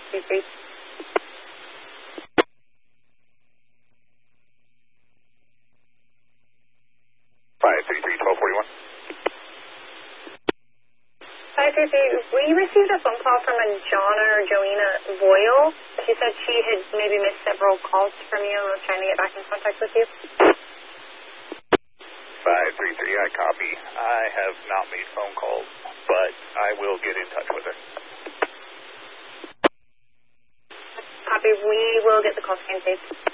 533. 533-1241. 533, we received a phone call from a Jonna or Joanna Boyle. She said she had maybe missed several calls from you and was trying to get back in contact with you. 533, I copy. I have not made phone calls, but I will get in touch with her. Copy, we will get the call scanned, please.